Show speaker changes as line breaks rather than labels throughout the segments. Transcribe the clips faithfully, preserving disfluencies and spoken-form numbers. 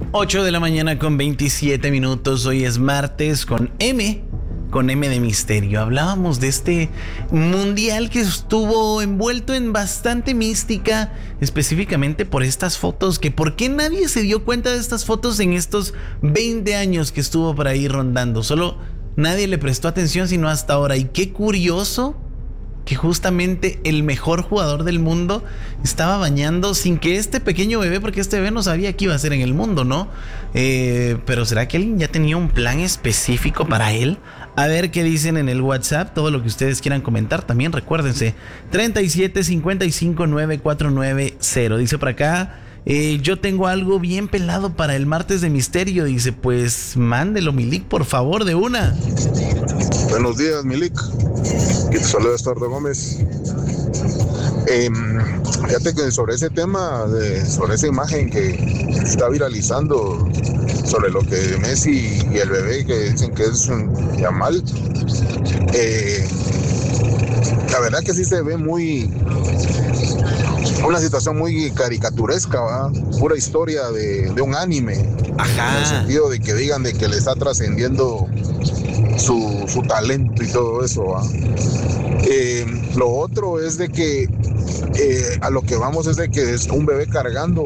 ocho de la mañana con veintisiete minutos. Hoy es martes con M, con M de misterio. Hablábamos de este mundial que estuvo envuelto en bastante mística, específicamente por estas fotos. Que ¿por qué nadie se dio cuenta de estas fotos en estos veinte años que estuvo por ahí rondando? Solo nadie le prestó atención sino hasta ahora. Y qué curioso que justamente el mejor jugador del mundo estaba bañando sin que este pequeño bebé, porque este bebé no sabía qué iba a hacer en el mundo, ¿no? Eh, pero ¿será que alguien ya tenía un plan específico para él? A ver qué dicen en el WhatsApp, todo lo que ustedes quieran comentar. También recuérdense, treinta y siete cincuenta y cinco nueve cuatro nueve cero. Dice por acá, eh, yo tengo algo bien pelado para el martes de misterio. Dice, pues mándelo, Milik, por favor, de una.
Buenos días, Milik. Que te saluda Estuardo Gómez. Eh, fíjate que sobre ese tema, de, sobre esa imagen que está viralizando, sobre lo que Messi y el bebé que dicen que es un Yamal, eh, la verdad que sí se ve muy, una situación muy caricaturesca, ¿va? Pura historia de, de un anime.
Ajá.
En el sentido de que digan de que le está trascendiendo su, su talento y todo eso, ¿va? Eh, lo otro es de que eh, a lo que vamos es de que es un bebé cargando.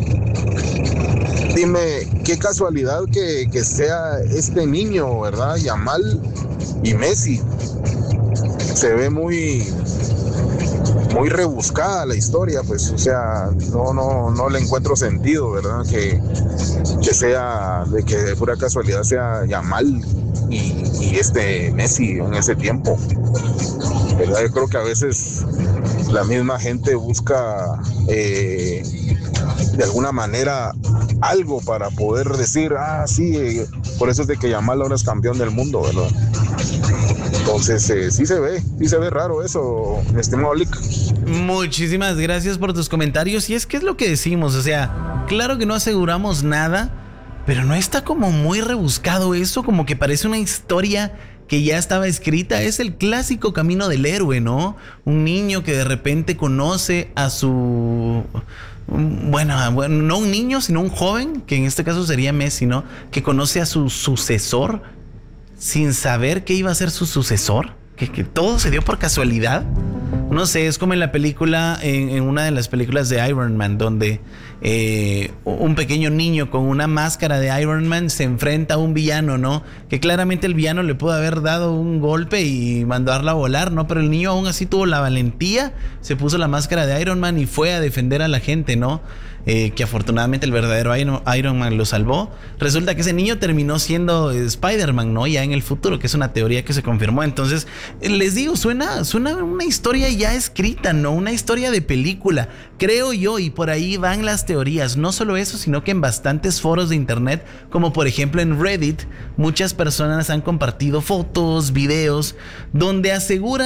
Dime, qué casualidad que, que sea este niño, ¿verdad? Yamal y Messi. Se ve muy, muy rebuscada la historia, pues, o sea, no, no, no le encuentro sentido, ¿verdad? Que, que sea, de que de pura casualidad sea Yamal y, y este Messi en ese tiempo, ¿verdad? Yo creo que a veces la misma gente busca eh, de alguna manera algo para poder decir, ah, sí, eh, por eso es de que Yamal ahora es campeón del mundo, ¿verdad? Entonces, eh, sí se ve, sí se ve raro eso, mi estimado Lick.
Muchísimas gracias por tus comentarios. Y es que es lo que decimos, o sea, claro que no aseguramos nada, pero no está como muy rebuscado eso, como que parece una historia que ya estaba escrita. Es el clásico camino del héroe, ¿no? Un niño que de repente conoce a su... Bueno, bueno, no un niño, sino un joven, que en este caso sería Messi, ¿no? Que conoce a su sucesor sin saber que iba a ser su sucesor. Que, que todo se dio por casualidad. No sé, es como en la película, en, en una de las películas de Iron Man, donde eh, un pequeño niño con una máscara de Iron Man se enfrenta a un villano, ¿no? Que claramente el villano le pudo haber dado un golpe y mandarla a volar, ¿no? Pero el niño aún así tuvo la valentía, se puso la máscara de Iron Man y fue a defender a la gente, ¿no? Eh, que afortunadamente el verdadero Iron, Iron Man lo salvó. Resulta que ese niño terminó siendo Spider-Man, ¿no? Ya en el futuro, que es una teoría que se confirmó. Entonces, les digo, suena, suena una historia ya escrita, ¿no? Una historia de película, creo yo, y por ahí van las teorías. No solo eso, sino que en bastantes foros de internet, como por ejemplo en Reddit, muchas personas han compartido fotos, videos, donde aseguran